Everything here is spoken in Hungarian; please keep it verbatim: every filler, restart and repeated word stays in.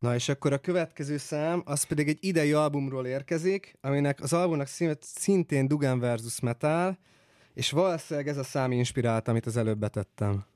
Na és akkor a következő szám, az pedig egy idei albumról érkezik, aminek az albumnak szintén Dugan versus Metal, és valószínűleg ez a szám inspirált, amit az előbb betettem.